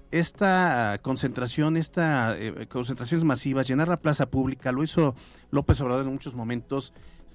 esta concentración, concentraciones masivas, llenar la plaza pública, lo hizo López Obrador en muchos momentos.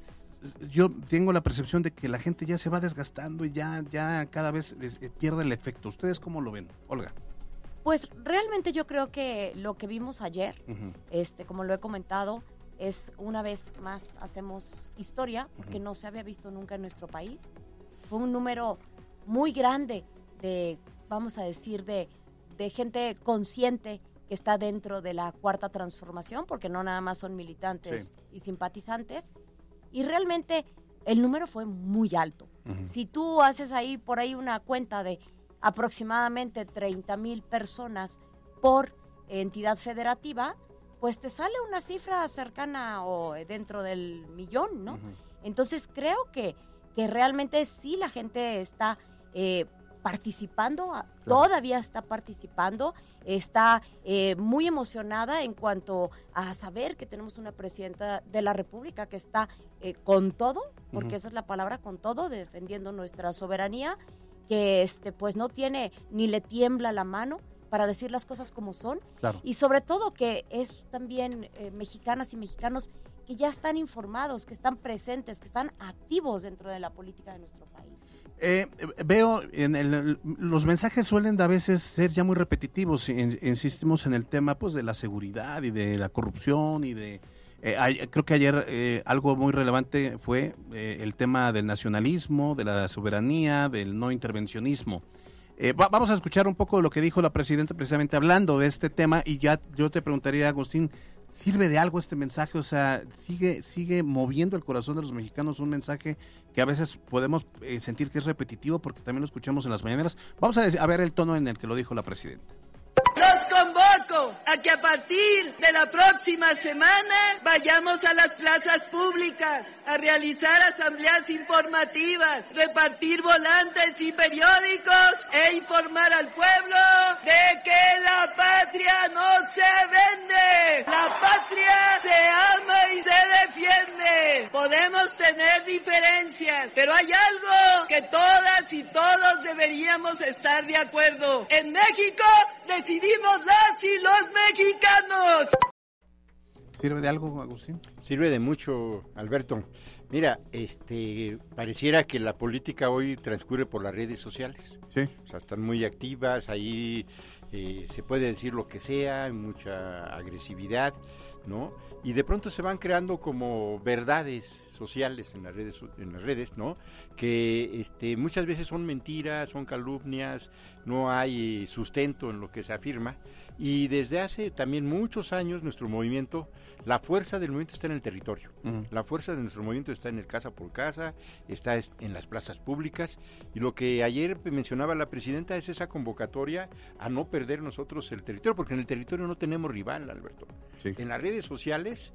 Yo tengo la percepción de que la gente ya se va desgastando y ya cada vez pierde el efecto. ¿Ustedes cómo lo ven, Olga? Pues realmente yo creo que lo que vimos ayer, Uh-huh. como lo he comentado, es una vez más hacemos historia, porque no se había visto nunca en nuestro país. Fue un número muy grande de, vamos a decir, de gente consciente que está dentro de la Cuarta Transformación, porque no nada más son militantes y simpatizantes. Y realmente el número fue muy alto. Uh-huh. Si tú haces ahí por ahí una cuenta de aproximadamente 30,000 personas por entidad federativa, pues te sale una cifra cercana o dentro del millón, ¿no? Uh-huh. Entonces creo que realmente sí la gente está participando, claro, todavía está participando, está muy emocionada en cuanto a saber que tenemos una presidenta de la República que está con todo, porque uh-huh, esa es la palabra, con todo, defendiendo nuestra soberanía, que pues no tiene ni le tiembla la mano para decir las cosas como son, claro, y sobre todo que es también mexicanas y mexicanos que ya están informados, que están presentes, que están activos dentro de la política de nuestro país. Veo los mensajes suelen a veces ser ya muy repetitivos. Insistimos en el tema pues de la seguridad y de la corrupción y de creo que ayer algo muy relevante fue el tema del nacionalismo, de la soberanía, del no intervencionismo. Vamos a escuchar un poco de lo que dijo la presidenta precisamente hablando de este tema, y ya yo te preguntaría, Agustín, ¿sirve de algo este mensaje? O sea, sigue moviendo el corazón de los mexicanos, un mensaje que a veces podemos sentir que es repetitivo porque también lo escuchamos en las mañaneras. Vamos a ver el tono en el que lo dijo la presidenta. Los convoco a que a partir de la próxima semana vayamos a las plazas públicas a realizar asambleas informativas, repartir volantes y periódicos e informar al pueblo de que la patria no se vende, la patria se ama y se defiende. Podemos tener diferencias, pero hay algo que todas y todos deberíamos estar de acuerdo. En México decidimos las y los mexicanos. ¿Sirve de algo, Agustín? Sirve de mucho, Alberto. Mira, pareciera que la política hoy transcurre por las redes sociales. Sí. O sea, están muy activas, ahí se puede decir lo que sea, hay mucha agresividad, ¿no? Y de pronto se van creando como verdades sociales en las redes, ¿no? Que muchas veces son mentiras, son calumnias, no hay sustento en lo que se afirma. Y desde hace también muchos años nuestro movimiento, la fuerza del movimiento está en el territorio. Uh-huh. La fuerza de nuestro movimiento está en el casa por casa, está en las plazas públicas, y lo que ayer mencionaba la presidenta es esa convocatoria a no perder nosotros el territorio, porque en el territorio no tenemos rival, Alberto. Sí. En las redes sociales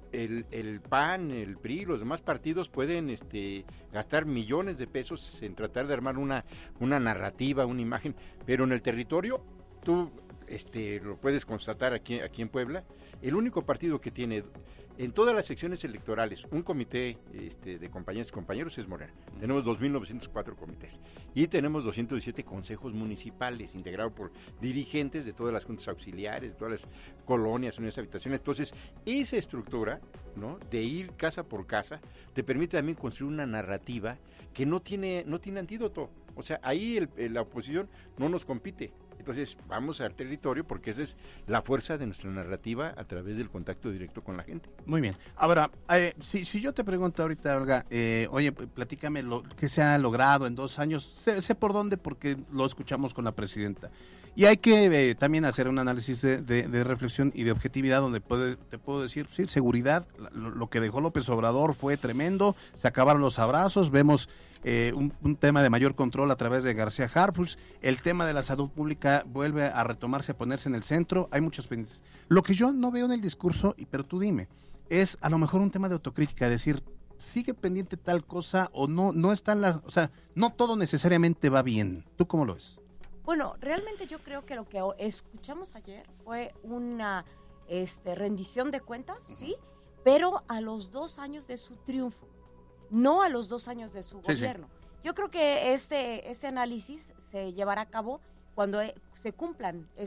el PAN, el PRI, los demás partidos pueden gastar millones de pesos en tratar de armar una narrativa, una imagen, pero en el territorio tú lo puedes constatar aquí en Puebla, el único partido que tiene en todas las secciones electorales un comité de compañeras y compañeros es Morena. Tenemos 2.904 comités y tenemos 217 consejos municipales integrados por dirigentes de todas las juntas auxiliares, de todas las colonias, unidades, habitaciones. Entonces, esa estructura, ¿no?, de ir casa por casa te permite también construir una narrativa que no tiene antídoto. O sea, ahí la oposición no nos compite. Entonces vamos al territorio porque esa es la fuerza de nuestra narrativa a través del contacto directo con la gente. Muy bien. Ahora, si yo te pregunto ahorita, Olga, oye, platícame lo que se ha logrado en 2 años, sé por dónde porque lo escuchamos con la presidenta. Y hay que también hacer un análisis de reflexión y de objetividad donde te puedo decir, sí, seguridad, lo que dejó López Obrador fue tremendo, se acabaron los abrazos, vemos un tema de mayor control a través de García Harfuch, el tema de la salud pública vuelve a retomarse, a ponerse en el centro, hay muchos pendientes. Lo que yo no veo en el discurso, pero tú dime, es a lo mejor un tema de autocrítica, decir, sigue pendiente tal cosa o no están o sea, no todo necesariamente va bien. ¿Tú cómo lo ves? Bueno, realmente yo creo que lo que escuchamos ayer fue una rendición de cuentas, ¿sí? Pero a los 2 años de su triunfo, no a los 2 años de su gobierno. Sí. Yo creo que este análisis se llevará a cabo cuando se cumplan